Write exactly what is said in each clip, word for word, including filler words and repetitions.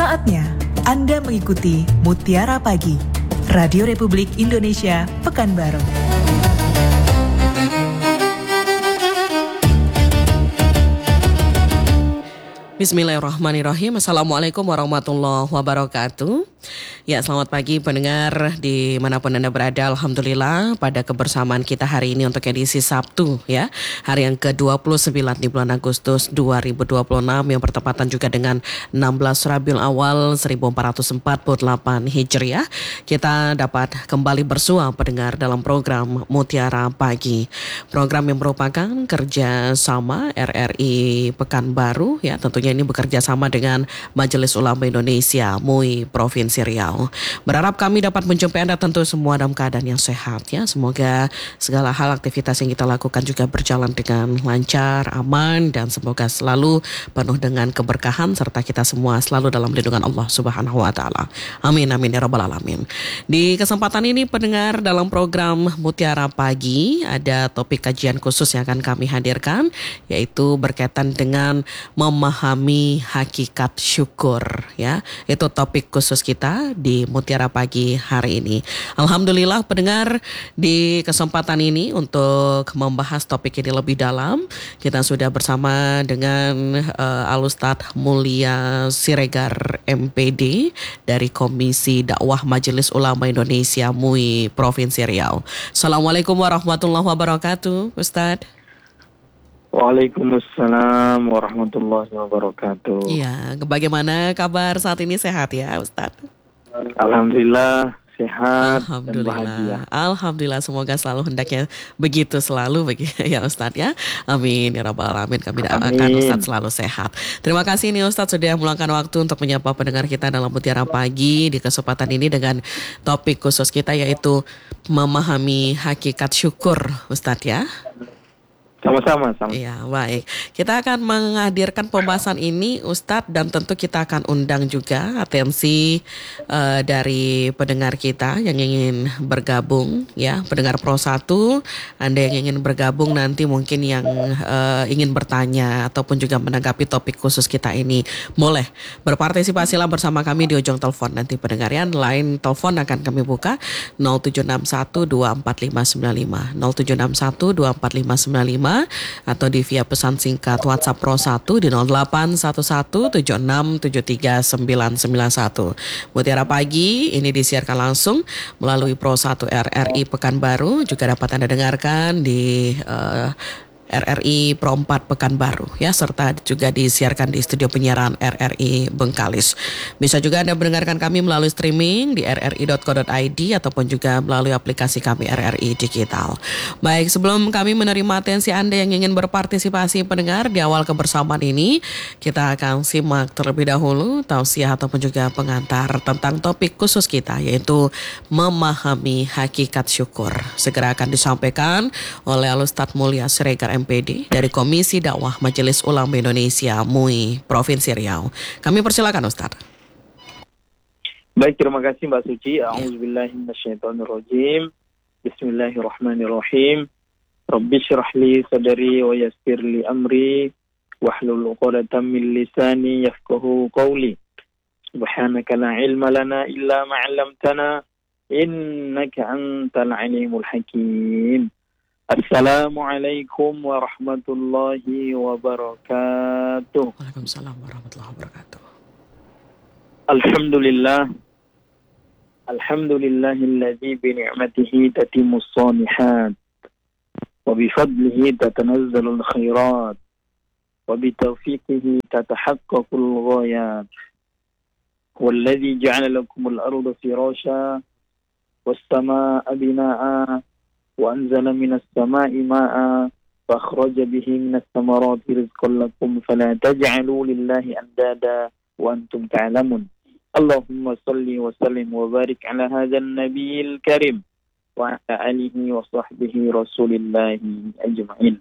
Saatnya Anda mengikuti Mutiara Pagi, Radio Republik Indonesia, Pekanbaru. Bismillahirrahmanirrahim. Assalamualaikum warahmatullahi wabarakatuh. Ya, selamat pagi pendengar dimanapun Anda berada. Alhamdulillah pada kebersamaan kita hari ini untuk edisi Sabtu ya, hari yang ke dua puluh sembilan di bulan Agustus dua ribu dua puluh enam yang bertepatan juga dengan enam belas Rabiul Awal seribu empat ratus empat puluh delapan Hijriah. Kita dapat kembali bersua pendengar dalam program Mutiara Pagi, program yang merupakan kerjasama R R I Pekanbaru ya, tentunya ini bekerja sama dengan Majelis Ulama Indonesia M U I Provinsi Riau. Berharap kami dapat menjumpai Anda tentu semua dalam keadaan yang sehat ya. Semoga segala hal aktivitas yang kita lakukan juga berjalan dengan lancar, aman, dan semoga selalu penuh dengan keberkahan serta kita semua selalu dalam lindungan Allah Subhanahu wa taala. Amin amin ya rabbal alamin. Di kesempatan ini pendengar, dalam program Mutiara Pagi ada topik kajian khusus yang akan kami hadirkan, yaitu berkaitan dengan memahami hakikat syukur ya. Itu topik khusus kita di Mutiara Pagi hari ini. Alhamdulillah pendengar, di kesempatan ini untuk membahas topik ini lebih dalam, kita sudah bersama dengan uh, Al-Ustadz Mulia Siregar M P D dari Komisi Dakwah Majelis Ulama Indonesia M U I Provinsi Riau. Assalamualaikum warahmatullahi wabarakatuh, Ustadz. Waalaikumsalam warahmatullahi wabarakatuh. Iya, bagaimana kabar saat ini, sehat ya Ustadz? Alhamdulillah sehat dan Alhamdulillah. bahagia. Alhamdulillah, semoga selalu hendaknya begitu selalu begitu ya Ustadz ya. Amin ya rabbal alamin. Kami doakan Ustadz selalu sehat. Terima kasih nih Ustadz sudah meluangkan waktu untuk menyapa pendengar kita dalam Mutiara Pagi di kesempatan ini dengan topik khusus kita, yaitu memahami hakikat syukur Ustadz ya. Sama-sama. Sama. Iya, baik. Kita akan menghadirkan pembahasan ini Ustadz, dan tentu kita akan undang juga atensi uh, dari pendengar kita yang ingin bergabung ya, pendengar Pro satu, Anda yang ingin bergabung nanti mungkin yang uh, ingin bertanya ataupun juga menanggapi topik khusus kita ini, boleh berpartisipasilah bersama kami di ujung telepon nanti pendengar ya. Line telepon akan kami buka nol tujuh enam satu dua empat lima sembilan lima nol tujuh enam satu dua empat lima sembilan lima atau di via pesan singkat WhatsApp Pro satu di nol delapan satu satu tujuh enam tujuh tiga sembilan sembilan satu. Mutiara Pagi ini disiarkan langsung melalui Pro satu R R I Pekanbaru, juga dapat Anda dengarkan di uh, R R I Pro empat Pekanbaru ya, serta juga disiarkan di studio penyiaran R R I Bengkalis. Bisa juga Anda mendengarkan kami melalui streaming di r r i dot co dot i d ataupun juga melalui aplikasi kami R R I Digital. Baik, sebelum kami menerima atensi Anda yang ingin berpartisipasi pendengar di awal kebersamaan ini, kita akan simak terlebih dahulu tausiah ataupun juga pengantar tentang topik khusus kita, yaitu memahami hakikat syukur. Segera akan disampaikan oleh Al-Ustadz Mulia Siregar M P D dari Komisi Dakwah Majelis Ulama Indonesia M U I Provinsi Riau. Kami persilakan Ustaz. Baik, terima kasih Mbak Suci. A'udzubillahi minasyaitonirrajim. Bismillahirrahmanirrahim. Rabbi shrah li sadri wa yassir li amri wahlul 'uqdatam min lisani yafqahu qawli. Subhanaka la ilma lana illa ma 'allamtana innaka antal alimul hakim. Assalamualaikum warahmatullahi wabarakatuh. Waalaikumsalam warahmatullahi wabarakatuh. Alhamdulillah. Alhamdulillahilladzi bi ni'matihi tatimmus shalihat wa bi fadlihi tatanazzalul khairat wa bi tawfiqihi tatahaqqaqul ghayat. Walladzi ja'ala lakumul arda firasha was samaa'a binaa'a وأنزل من السماء ماء فأخرج به من الثمرات رزقا لكم فلا تجعلوا لله أندادا وأنتم تعلمون اللهم صل وسلم وبارك على هذا النبي الكريم وعلى آله وصحبه رسول الله أجمعين.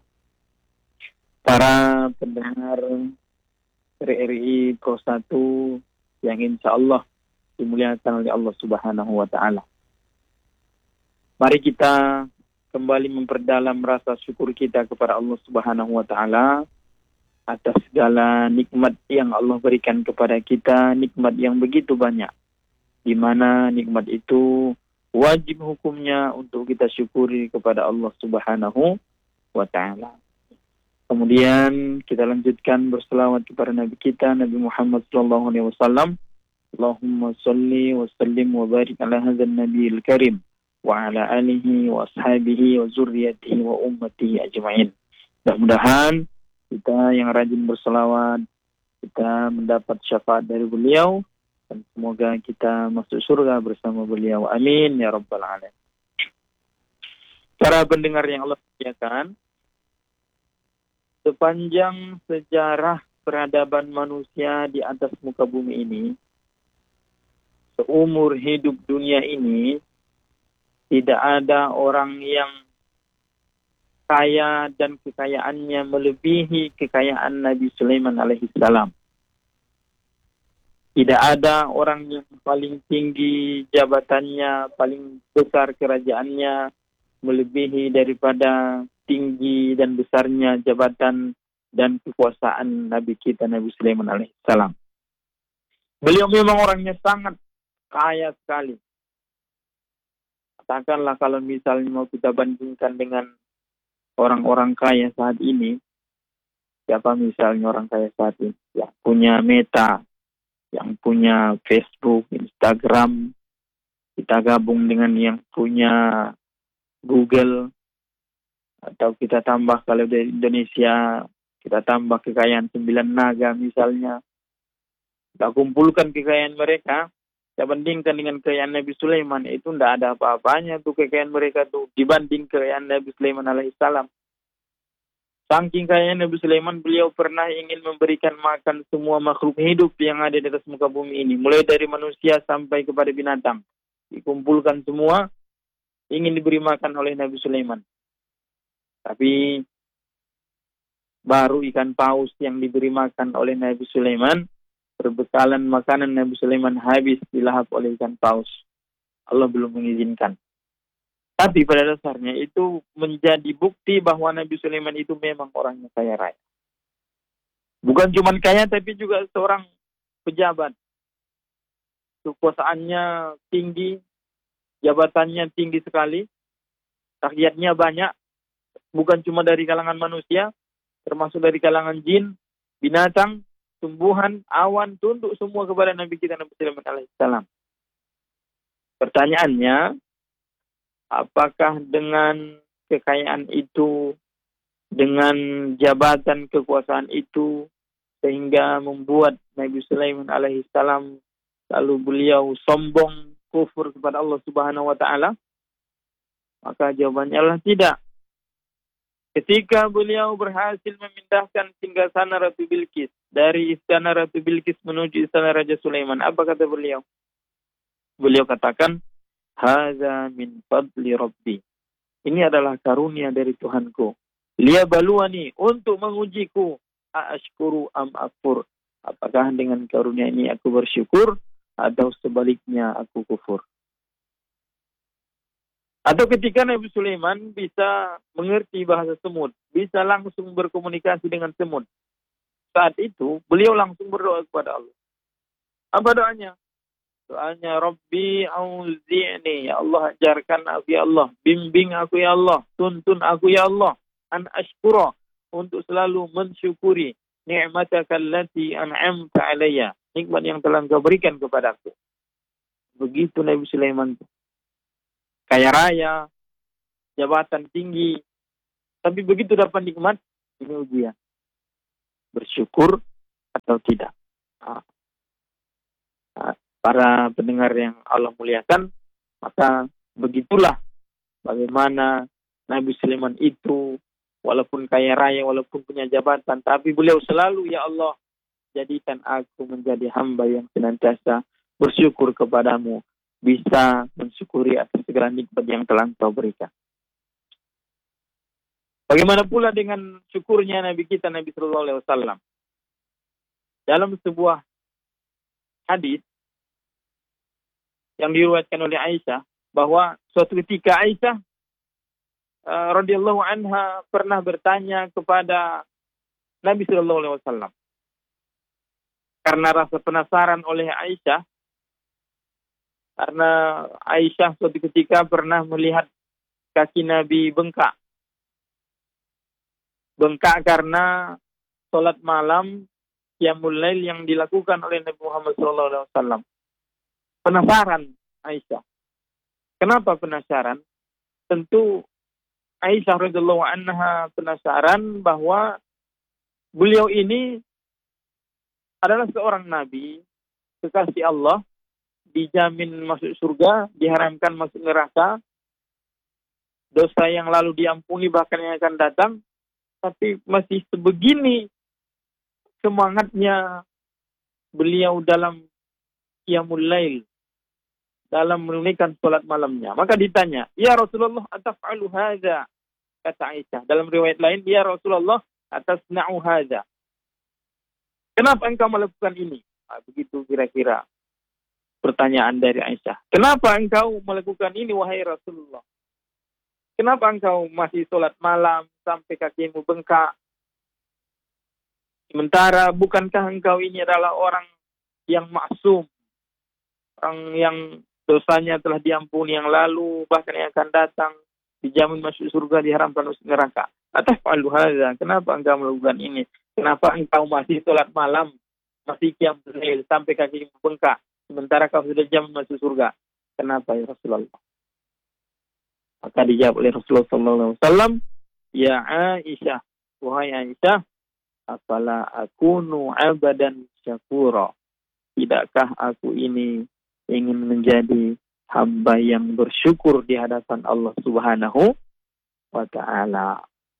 Para pendengar R R I Pro satu yang insya Allah dimuliakan oleh Allah Subhanahu wa Ta'ala, mari kita kembali memperdalam rasa syukur kita kepada Allah Subhanahu wa Ta'ala atas segala nikmat yang Allah berikan kepada kita, nikmat yang begitu banyak, di mana nikmat itu wajib hukumnya untuk kita syukuri kepada Allah Subhanahu wa Ta'ala. Kemudian kita lanjutkan berselawat kepada Nabi kita, Nabi Muhammad sallallahu alaihi wasallam. Allahumma salli wa sallim wa barik ala hadzal nabiyil karim wa ala alihi wa ashabihi wa zurriyyatihi wa ummatihi ajma'in. Mudah-mudahan kita yang rajin berselawat, kita mendapat syafaat dari beliau, dan semoga kita masuk surga bersama beliau. Amin ya rabbal alamin. Para pendengar yang Allah muliakan, sepanjang sejarah peradaban manusia di atas muka bumi ini, seumur hidup dunia ini, tidak ada orang yang kaya dan kekayaannya melebihi kekayaan Nabi Sulaiman alaihissalam. Tidak ada orang yang paling tinggi jabatannya, paling besar kerajaannya, melebihi daripada tinggi dan besarnya jabatan dan kekuasaan Nabi kita Nabi Sulaiman alaihissalam. Beliau memang orangnya sangat kaya sekali. Katakanlah kalau misalnya mau kita bandingkan dengan orang-orang kaya saat ini, siapa misalnya orang kaya saat ini? Yang punya Meta, yang punya Facebook, Instagram, kita gabung dengan yang punya Google, atau kita tambah kalau dari Indonesia, kita tambah kekayaan sembilan naga misalnya. Kita kumpulkan kekayaan mereka, kita bandingkan dengan kekayaan Nabi Sulaiman, itu tidak ada apa-apanya tuh kekayaan mereka tuh dibanding kekayaan Nabi Sulaiman alaihissalam. Saking kayaan Nabi Sulaiman, beliau pernah ingin memberikan makan semua makhluk hidup yang ada di atas muka bumi ini, mulai dari manusia sampai kepada binatang. Dikumpulkan semua, ingin diberi makan oleh Nabi Sulaiman. Tapi baru ikan paus yang diberi makan oleh Nabi Sulaiman, perbekalan makanan Nabi Sulaiman habis dilahap oleh ikan paus. Allah belum mengizinkan. Tapi pada dasarnya itu menjadi bukti bahwa Nabi Sulaiman itu memang orangnya kaya raya. Bukan cuma kaya, tapi juga seorang pejabat. Kekuasaannya tinggi, jabatannya tinggi sekali, rakyatnya banyak, bukan cuma dari kalangan manusia, termasuk dari kalangan jin, binatang, tumbuhan, awan, tunduk semua kepada Nabi kita Nabi Sulaiman alaihissalam. Pertanyaannya, apakah dengan kekayaan itu, dengan jabatan kekuasaan itu, sehingga membuat Nabi Sulaiman alaihissalam lalu beliau sombong, kufur kepada Allah Subhanahu wa Ta'ala? Maka jawabannya adalah tidak. Ketika beliau berhasil memindahkan singgasana Ratu Bilqis dari istana Ratu Bilqis menuju istana Raja Sulaiman, apa kata beliau? Beliau katakan, "Hadza min fadli Rabbi." Ini adalah karunia dari Tuhanku. Liyabaluani, untuk mengujiku, aashkuru am akfur. Apakah dengan karunia ini aku bersyukur atau sebaliknya aku kufur? Atau ketika Nabi Sulaiman bisa mengerti bahasa semut, bisa langsung berkomunikasi dengan semut. Saat itu, beliau langsung berdoa kepada Allah. Apa doanya? Doanya, Rabbi auzi'ni, ya Allah, ajarkan aku ya Allah, bimbing aku ya Allah, tuntun aku ya Allah, an ashkura, untuk selalu mensyukuri ni'mataka allati an'amta alayya, nikmat yang telah Engkau berikan kepadaku. Begitu Nabi Sulaiman, kaya raya, jabatan tinggi, tapi begitu dapat nikmat, ini ujian. Bersyukur atau tidak. Nah, para pendengar yang Allah muliakan, maka begitulah bagaimana Nabi Sulaiman itu, walaupun kaya raya, walaupun punya jabatan, tapi beliau selalu, ya Allah, jadikan aku menjadi hamba yang senantiasa bersyukur kepadamu, bisa mensyukuri atas segala nikmat yang telah Engkau berikan. Bagaimana pula dengan syukurnya Nabi kita Nabi Sallallahu Alaihi Wasallam? Dalam sebuah hadis yang diriwayatkan oleh Aisyah, bahwa suatu ketika Aisyah uh, radhiyallahu anha pernah bertanya kepada Nabi Shallallahu Alaihi Wasallam. Karena rasa penasaran oleh Aisyah, karena Aisyah suatu ketika pernah melihat kaki Nabi bengkak. Bengkak karena sholat malam qiyamul lail yang dilakukan oleh Nabi Muhammad shallallahu alaihi wasallam. Penasaran Aisyah. Kenapa penasaran? Tentu Aisyah radhiyallahu anha penasaran bahwa beliau ini adalah seorang nabi, kekasih Allah, dijamin masuk surga, diharamkan masuk neraka, dosa yang lalu diampuni bahkan yang akan datang, tapi masih sebegini semangatnya beliau dalam qiyamul lail, dalam menunaikan salat malamnya. Maka ditanya, "Ya Rasulullah, ataf'alu hadza?" Kata Aisyah. Dalam riwayat lain, "Ya Rasulullah, atasna'u hadza?" Kenapa engkau melakukan ini? Nah, begitu kira-kira pertanyaan dari Aisyah. Kenapa engkau melakukan ini, wahai Rasulullah? Kenapa engkau masih sholat malam sampai kakimu bengkak? Sementara bukankah engkau ini adalah orang yang maksum, orang yang dosanya telah diampuni yang lalu, bahkan yang akan datang, dijamin masuk surga, diharamkan masuk neraka. Ataf'alu hadza? Kenapa engkau melakukan ini? Kenapa engkau masih sholat malam, masih qiyamul lail sampai kakimu bengkak, sementara kau sudah jamin masuk surga? Kenapa ya Rasulullah? Maka dijawab oleh Rasulullah sallallahu alaihi wasallam, "Ya Aisyah, wahai Aisyah, afala akunu abadan syakura? Tidakkah aku ini ingin menjadi hamba yang bersyukur di hadapan Allah Subhanahu wa taala?"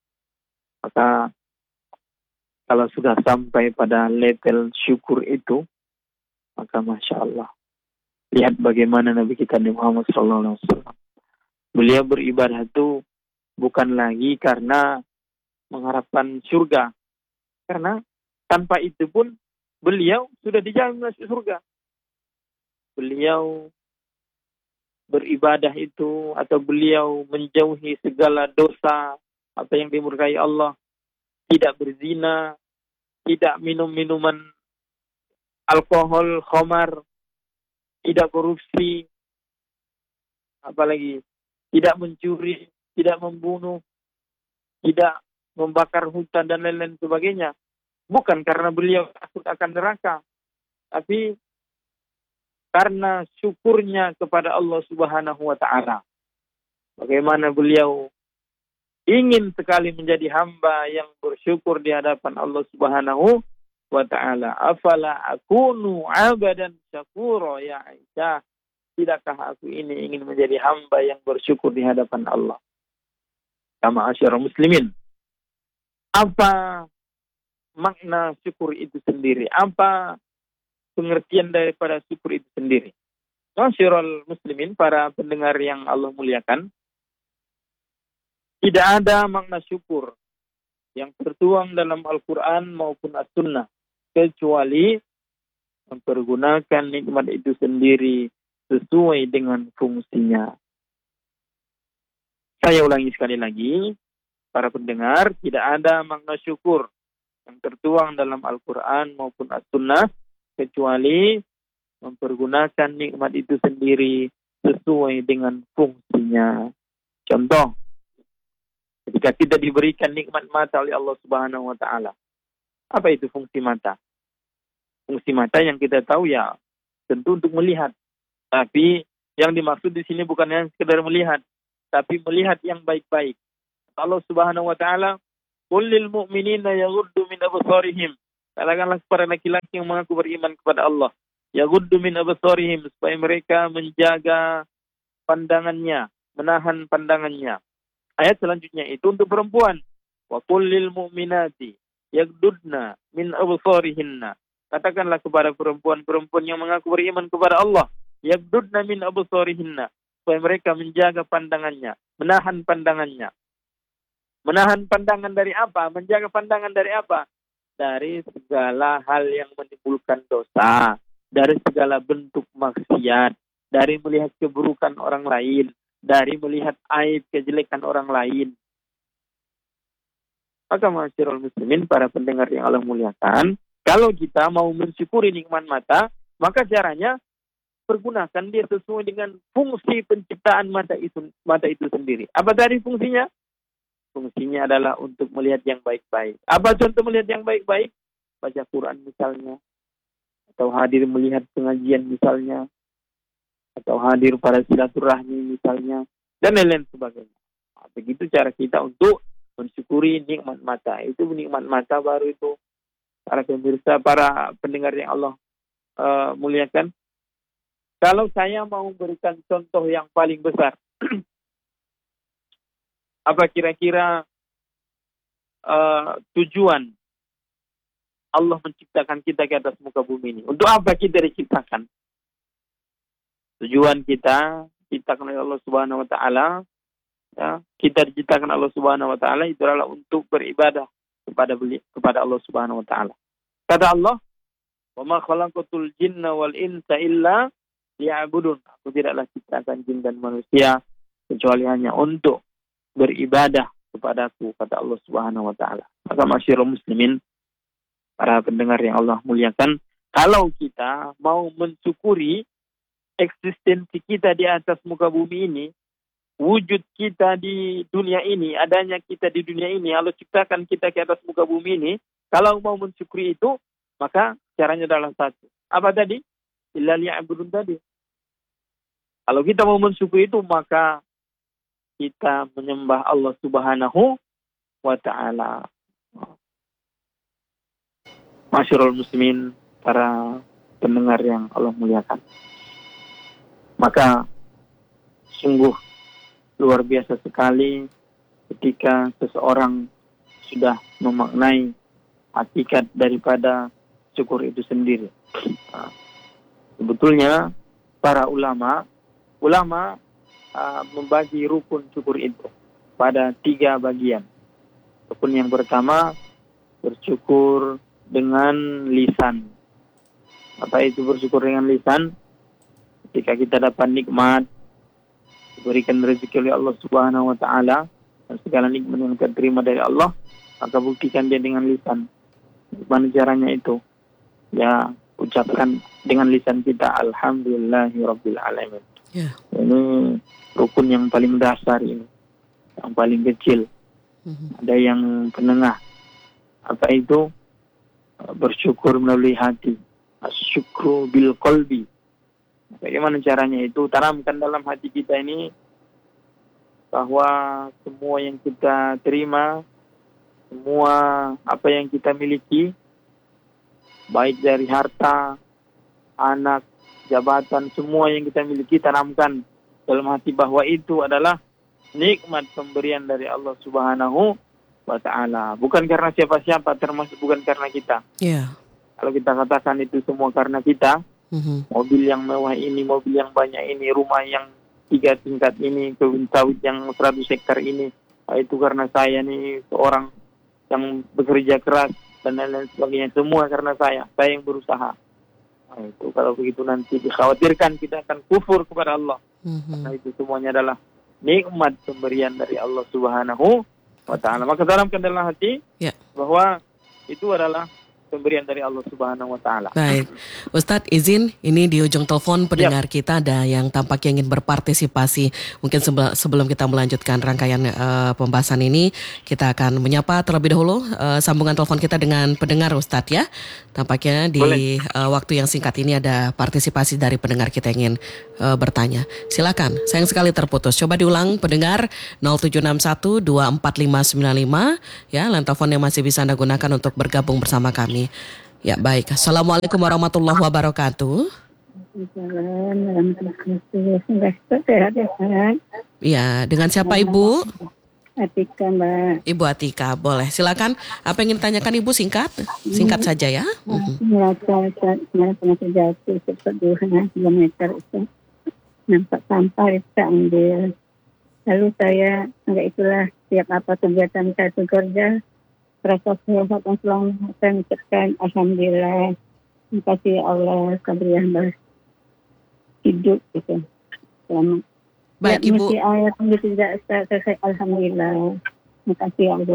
Maka kalau sudah sampai pada level syukur itu, maka Masya Allah. Lihat bagaimana Nabi kita Muhammad shallallahu alaihi wasallam. Beliau beribadah itu bukan lagi karena mengharapkan surga. Karena tanpa itu pun beliau sudah dijamin masuk surga. Beliau beribadah itu atau beliau menjauhi segala dosa apa yang dimurkai Allah. Tidak berzina, tidak minum minuman alkohol, khamar, tidak korupsi, apalagi tidak mencuri, tidak membunuh, tidak membakar hutan dan lain-lain sebagainya. Bukan karena beliau takut akan neraka, tapi karena syukurnya kepada Allah Subhanahu wa taala. Bagaimana beliau ingin sekali menjadi hamba yang bersyukur di hadapan Allah Subhanahu wa ta'ala. Afala akunu abadan syakura ya Aisyah? Tidakkah aku ini ingin menjadi hamba yang bersyukur di hadapan Allah? Kama asyara muslimin. Apa makna syukur itu sendiri? Apa pengertian daripada syukur itu sendiri? Masyiral muslimin, para pendengar yang Allah muliakan, tidak ada makna syukur yang tertuang dalam Al-Quran maupun As-Sunnah kecuali mempergunakan nikmat itu sendiri sesuai dengan fungsinya. Saya ulangi sekali lagi, para pendengar, tidak ada makna syukur yang tertuang dalam Al-Quran maupun As-Sunnah kecuali mempergunakan nikmat itu sendiri sesuai dengan fungsinya. Contoh, ketika kita diberikan nikmat mata oleh Allah Subhanahu wa taala. Apa itu fungsi mata? Fungsi mata yang kita tahu ya tentu untuk melihat. Tapi yang dimaksud di sini bukan hanya sekedar melihat, tapi melihat yang baik-baik. Allah Subhanahu wa taala, "Qul lil mu'minina yaghuddu min absarihim." Katakanlah kepada laki-laki yang mengaku beriman kepada Allah, yaghuddu min absarihim, supaya mereka menjaga pandangannya, menahan pandangannya. Ayat selanjutnya itu untuk perempuan. Wa qul lil mu'minati yaghdudna min absarihinna. Katakanlah kepada perempuan-perempuan yang mengaku beriman kepada Allah, yaghdudna min absarihinna, supaya mereka menjaga pandangannya, menahan pandangannya. Menahan pandangan dari apa? Menjaga pandangan dari apa? Dari segala hal yang menimbulkan dosa, dari segala bentuk maksiat, dari melihat keburukan orang lain, dari melihat aib kejelekan orang lain. Maka masyarul muslimin, para pendengar yang Allah muliakan, kalau kita mau mensyukuri nikmat mata, maka caranya pergunakan dia sesuai dengan fungsi penciptaan mata itu mata itu sendiri. Apa tadi fungsinya? Fungsinya adalah untuk melihat yang baik-baik. Apa contoh melihat yang baik-baik? Baca Quran misalnya, atau hadir melihat pengajian misalnya, atau hadir pada silaturahmi misalnya, dan lain-lain sebagainya. Nah, begitu cara kita untuk mensyukuri nikmat mata. Itu nikmat mata baru itu. Para pemirsa, para pendengar yang Allah uh, muliakan. Kalau saya mau memberikan contoh yang paling besar, apa kira-kira uh, tujuan Allah menciptakan kita ke atas muka bumi ini? Untuk apa kita diciptakan? Tujuan kita diciptakan oleh Allah Subhanahu wa taala, ya, kita diciptakan Allah Subhanahu wa taala itu adalah untuk beribadah kepada beli, kepada Allah Subhanahu wa taala. Kata Allah, "Wa ma khalaqatul jinna wal insa illa liya'budun." Aku tidaklah ciptakan jin dan manusia kecuali hanya untuk beribadah kepadaku, kata Allah Subhanahu wa taala. Maka masyarul muslimin, para pendengar yang Allah muliakan, kalau kita mau mensyukuri eksistensi kita di atas muka bumi ini, wujud kita di dunia ini, adanya kita di dunia ini, Allah ciptakan kita ke atas muka bumi ini, kalau mau mensyukuri itu, maka caranya adalah satu. Apa tadi? Illa liya'budun tadi. Kalau kita mau mensyukuri itu, maka kita menyembah Allah Subhanahu wa ta'ala. Masyarul muslimin, para pendengar yang Allah muliakan. Maka sungguh luar biasa sekali ketika seseorang sudah memaknai hakikat daripada syukur itu sendiri. Nah, sebetulnya para ulama, ulama uh, membagi rukun syukur itu pada tiga bagian. Rukun yang pertama, bersyukur dengan lisan. Apa itu bersyukur dengan lisan? Ketika kita dapat nikmat, diberikan rezeki oleh Allah Subhanahu wa taala, dan segala nikmat yang kita terima dari Allah, maka buktikan dia dengan lisan. Bagaimana caranya itu? Ya, ucapkan dengan lisan kita, alhamdulillahirabbil alamin. Yeah. Ini rukun yang paling dasar ini, yang paling kecil. Mm-hmm. Ada yang penengah. Apa itu? Bersyukur melalui hati. Asyukru bil qalbi. Bagaimana caranya itu? Tanamkan dalam hati kita ini bahwa semua yang kita terima, semua apa yang kita miliki, baik dari harta, anak, jabatan, semua yang kita miliki, tanamkan dalam hati bahwa itu adalah nikmat pemberian dari Allah Subhanahu wa ta'ala. Bukan karena siapa-siapa, termasuk bukan karena kita. Yeah. Kalau kita katakan itu semua karena kita, mm-hmm. mobil yang mewah ini, mobil yang banyak ini, rumah yang tiga tingkat ini, kebun sawit yang seratus hektar ini, itu karena saya nih seorang yang bekerja keras dan lain-lain sebagainya, semua karena saya, saya yang berusaha. Nah, itu kalau begitu nanti dikhawatirkan kita akan kufur kepada Allah. Mm-hmm. Karena itu semuanya adalah nikmat pemberian dari Allah Subhanahu wa ta'ala. Maka tanamkan dalam hati yeah. bahwa itu adalah pemberian dari Allah Subhanahu wa ta'ala. Baik, Ustadz izin, ini di ujung telepon pendengar yep. kita ada yang tampaknya ingin berpartisipasi. Mungkin sebel, sebelum kita melanjutkan rangkaian uh, pembahasan ini, kita akan menyapa terlebih dahulu uh, sambungan telepon kita dengan pendengar Ustadz ya. Tampaknya di uh, waktu yang singkat ini ada partisipasi dari pendengar kita yang ingin uh, bertanya. Silakan, sayang sekali terputus. Coba diulang pendengar nol tujuh enam satu dua empat lima sembilan lima ya, line telepon yang masih bisa Anda gunakan untuk bergabung bersama kami. Ya baik, Assalamualaikum warahmatullahi wabarakatuh. Ya, dengan siapa Ibu? Atika, Mbak. Ibu Atika, boleh. Silakan. Apa yang ingin ditanyakan Ibu, singkat? Singkat hmm. saja ya. Ya, saya pernah terjadi sepuluh kilometer itu. Nampak sampah itu saya ambil. Lalu saya, enggak itulah, setiap apa kegiatan saya bekerja, rasa kesehatan selalu saya mengucapkan Alhamdulillah. Terima kasih Allah, kabriah hidup gitu. Selamat. Baik, ya, Ibu. Ayat tidak selesai. Alhamdulillah. Terima kasih Allah.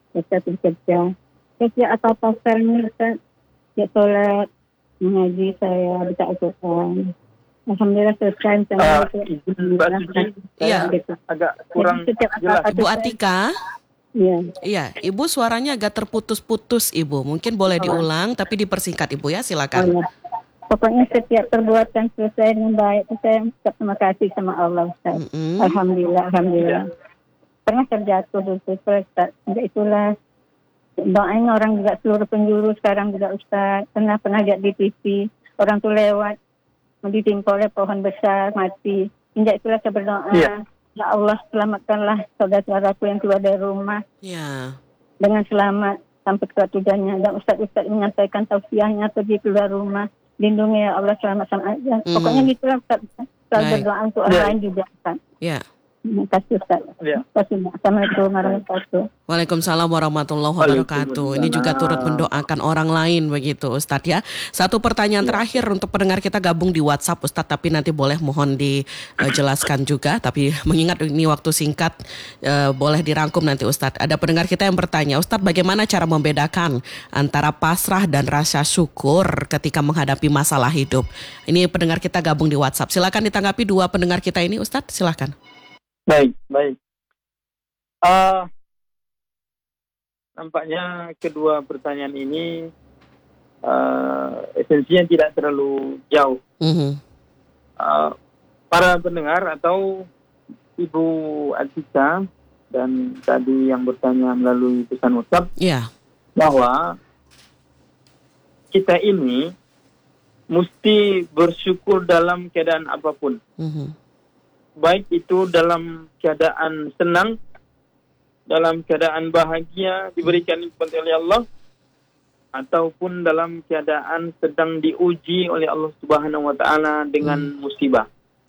Ustaz bekerja. Setiap apa-apa sekarang ni Ustaz, setiap solat, mengaji saya, baca Al-Quran. Alhamdulillah selesai macam Ah, itu. izin Mbak Suci, Iya. saya agak kurang Jadi setiap jelas. apa-apa Ibu Ustaz, Atika, ya. iya, Ibu suaranya agak terputus-putus Ibu. Mungkin boleh diulang tapi dipersingkat Ibu ya, Oh, silakan. ya. Pokoknya setiap perbuatan selesai dengan baik, saya ucap terima kasih sama Allah Ustaz. Mm-mm. Alhamdulillah, Alhamdulillah. Pernah terjatuh dulu Ustaz. Jadi itulah doain orang juga seluruh penjuru sekarang juga Ustaz. Pernah pernah lihat di T V orang tu lewat ditimpa oleh pohon besar mati. Sejak itulah saya berdoa, Ya. ya Allah selamatkanlah saudara-saudaraku yang keluar dari rumah Ya. dengan selamat sampai ke tujuannya. Dan Ustaz-Ustaz menyampaikan tausiahnya pergi keluar rumah. Lindungi ya Allah selamatkan aja. Hmm. Pokoknya gitulah Ustaz. Selalu Baik. berdoa untuk orang Ya. lain juga Ustaz. Ya. Terima kasih Ustaz. Ya. Terima kasih. Assalamualaikum warahmatullahi wabarakatuh. Waalaikumsalam warahmatullahi wabarakatuh. Ini juga turut mendoakan orang lain begitu Ustadz ya. Satu pertanyaan terakhir untuk pendengar kita gabung di WhatsApp Ustadz, tapi nanti boleh mohon dijelaskan juga. Tapi mengingat ini waktu singkat, eh, boleh dirangkum nanti Ustadz. Ada pendengar kita yang bertanya, Ustadz bagaimana cara membedakan antara pasrah dan rasa syukur ketika menghadapi masalah hidup? Ini pendengar kita gabung di WhatsApp. Silakan ditanggapi dua pendengar kita ini Ustadz, silakan. Baik, baik. Ah, nampaknya kedua pertanyaan ini ah, esensinya tidak terlalu jauh. Mhm. Ah, para pendengar atau Ibu Atika dan tadi yang bertanya melalui pesan WhatsApp Ya. bahwa kita ini mesti bersyukur dalam keadaan apapun. Mhm. Baik itu dalam keadaan senang, dalam keadaan bahagia diberikan nikmat oleh Allah, ataupun dalam keadaan sedang diuji oleh Allah Subhanahu wa taala dengan musibah.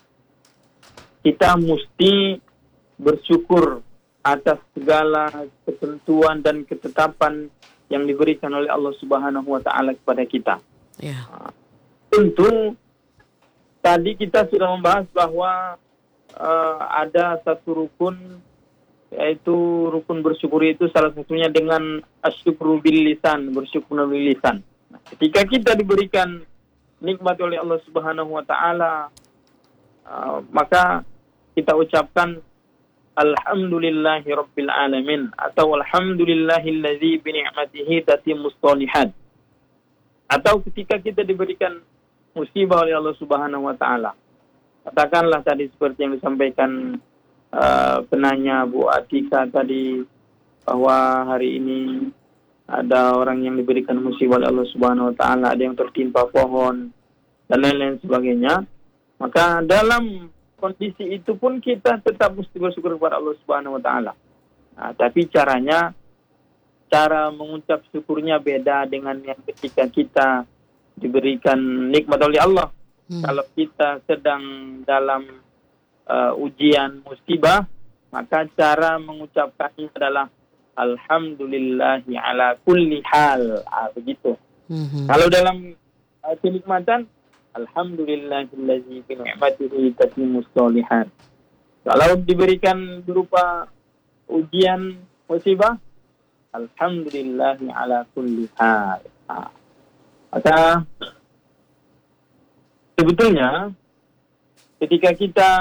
Kita mesti bersyukur atas segala ketentuan dan ketetapan yang diberikan oleh Allah Subhanahu wa taala kepada kita. Ya. Tentu tadi kita sudah membahas bahwa uh, ada satu rukun, yaitu rukun bersyukur itu salah satunya dengan asyukru bil lisan, bersyukur bil lisan. Nah, ketika kita diberikan nikmat oleh Allah Subhanahu wa taala, uh, maka kita ucapkan alhamdulillahi rabbil alamin atau alhamdulillahilladzi bi ni'matihi tatimmus shalihat. Atau ketika kita diberikan musibah oleh Allah Subhanahu wa taala, katakanlah tadi seperti yang disampaikan uh, penanya Bu Atika tadi, bahwa hari ini ada orang yang diberikan musibah oleh Allah Subhanahu wa taala, ada yang tertimpa pohon dan lain-lain sebagainya. Maka dalam kondisi itu pun kita tetap mesti bersyukur kepada Allah Subhanahu wa taala. Nah, tapi caranya, cara mengucap syukurnya beda dengan yang ketika kita diberikan nikmat oleh Allah. Hmm. Kalau kita sedang dalam uh, ujian musibah, maka cara mengucapkannya adalah alhamdulillahi ala kulli hal. Ah, begitu. Hmm. Kalau dalam uh, kenikmatan, alhamdulillahillazi bi ni'matihi tatimmus shalihat. Kalau diberikan berupa ujian musibah, alhamdulillahi ala kulli hal. Ah. Maka sebetulnya ketika kita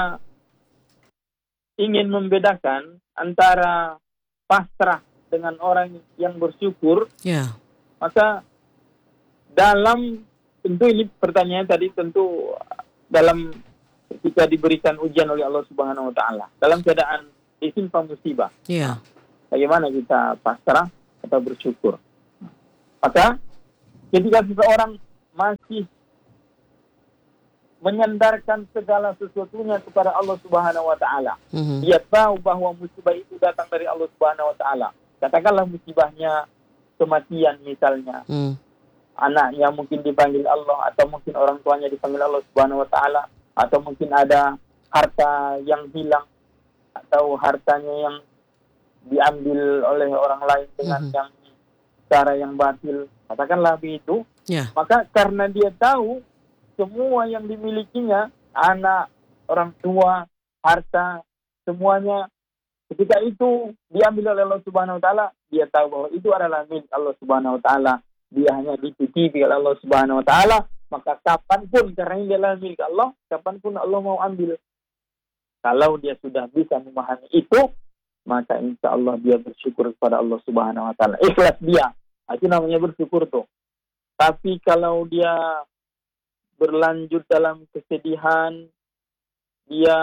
ingin membedakan antara pasrah dengan orang yang bersyukur, ya, maka dalam, tentu ini pertanyaan tadi, tentu dalam ketika diberikan ujian oleh Allah Subhanahu wa taala, dalam keadaan ditimpa musibah, ya, bagaimana kita pasrah atau bersyukur? Maka ketika seseorang masih menyandarkan segala sesuatunya kepada Allah Subhanahu wa taala, mm-hmm. dia tahu bahwa musibah itu datang dari Allah Subhanahu wa taala. Katakanlah musibahnya kematian misalnya. Mm. Anaknya mungkin dipanggil Allah, atau mungkin orang tuanya dipanggil Allah Subhanahu wa taala, atau mungkin ada harta yang hilang, atau hartanya yang diambil oleh orang lain dengan mm-hmm. yang cara yang batil. Katakanlah begitu, yeah. Maka karena dia tahu semua yang dimilikinya, anak, orang tua, harta, semuanya Ketika itu diambil oleh Allah Subhanahu wa taala, dia tahu bahwa itu adalah milik Allah Subhanahu wa taala. Dia hanya dititipi oleh Allah Subhanahu wa taala, maka kapanpun, karena ini adalah milik Allah, kapanpun Allah mau ambil. Kalau dia sudah bisa memahami itu, maka insya Allah dia bersyukur kepada Allah Subhanahu wa taala. Ikhlas dia. Itu namanya bersyukur tuh. Tapi kalau dia berlanjut dalam kesedihan, dia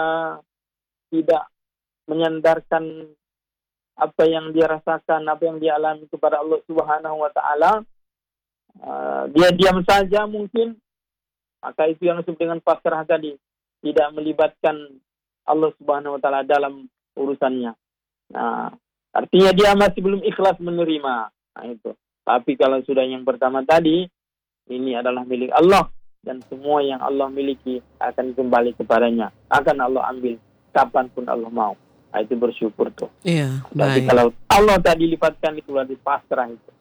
tidak menyandarkan apa yang dia rasakan, apa yang dia alami kepada Allah Subhanahu wa taala, uh, dia diam saja mungkin, maka itu yang disebut dengan pasrah tadi, tidak melibatkan Allah Subhanahu wa taala dalam urusannya. Nah, artinya dia masih belum ikhlas menerima. Nah, itu. Tapi kalau sudah yang pertama tadi, ini adalah milik Allah dan semua yang Allah miliki akan kembali kepadanya, akan Allah ambil kapanpun Allah mau. Nah, itu bersyukur tuh. Iya, Tapi baik. kalau Allah tak dilipatkan itu berarti pasrah itu.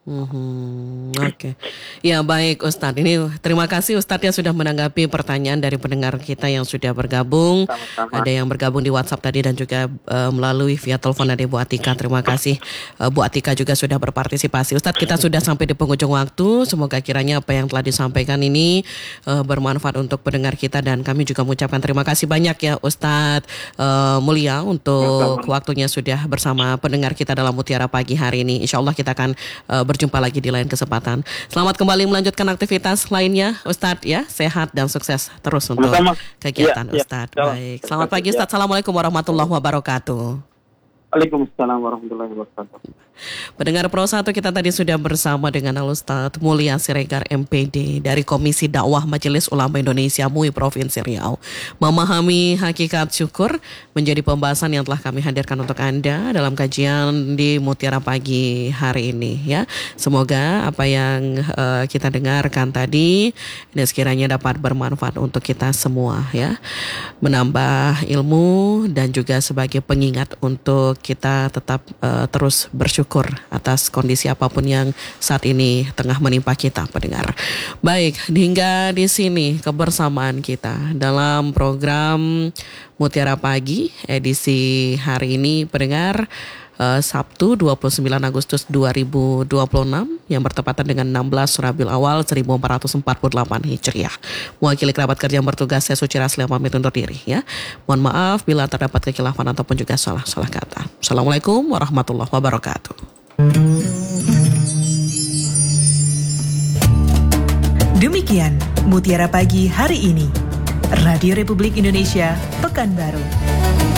Mhm, Oke, ya baik Ustadz. Ini terima kasih Ustadz yang sudah menanggapi pertanyaan dari pendengar kita yang sudah bergabung. Sama-sama. Ada yang bergabung di WhatsApp tadi dan juga uh, melalui via telepon ada Bu Atika. Terima kasih uh, Bu Atika juga sudah berpartisipasi. Ustadz, kita sudah sampai di penghujung waktu. Semoga kiranya apa yang telah disampaikan ini uh, bermanfaat untuk pendengar kita, dan kami juga mengucapkan terima kasih banyak ya Ustadz uh, Mulia untuk waktunya sudah bersama pendengar kita dalam Mutiara Pagi hari ini. Insya Allah kita akan uh, berjumpa lagi di lain kesempatan. Selamat kembali melanjutkan aktivitas lainnya Ustadz ya. Sehat dan sukses terus untuk Sama-sama. kegiatan Ya, ya. Ustadz. Ya. Baik. Selamat pagi Ustadz. Assalamualaikum warahmatullahi wabarakatuh. Waalaikumsalam warahmatullahi wabarakatuh. Pendengar Pro satu, kita tadi sudah bersama dengan Al-Ustadz Mulia Siregar M P D dari Komisi Dakwah Majelis Ulama Indonesia M U I Provinsi Riau. Memahami hakikat syukur menjadi pembahasan yang telah kami hadirkan untuk Anda dalam kajian di Mutiara Pagi hari ini ya. Semoga apa yang uh, kita dengarkan tadi ini sekiranya dapat bermanfaat untuk kita semua ya. Menambah ilmu dan juga sebagai pengingat untuk kita tetap uh, terus bersyukur atas kondisi apapun yang saat ini tengah menimpa kita pendengar. Baik, hingga di sini kebersamaan kita dalam program Mutiara Pagi edisi hari ini pendengar, uh, Sabtu dua puluh sembilan Agustus dua ribu dua puluh enam yang bertepatan dengan enam belas Rabiul Awal seribu empat ratus empat puluh delapan Hijriah. Mewakili kerabat kerja yang bertugas, saya Suci Raslia pamit undur diri ya. Mohon maaf bila terdapat kekhilafan ataupun juga salah-salah kata. Assalamualaikum warahmatullahi wabarakatuh. Demikian Mutiara Pagi hari ini. Radio Republik Indonesia, Pekanbaru.